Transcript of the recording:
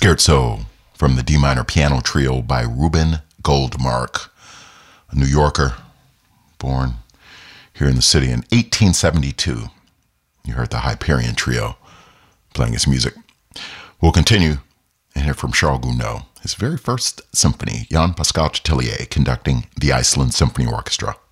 Scherzo from the D minor piano trio by Reuben Goldmark, a New Yorker born here in the city in 1872. You heard the Hyperion Trio playing his music. We'll continue and hear from Charles Gounod, his very first symphony, Jan Pascal Chatelier conducting the Iceland Symphony Orchestra.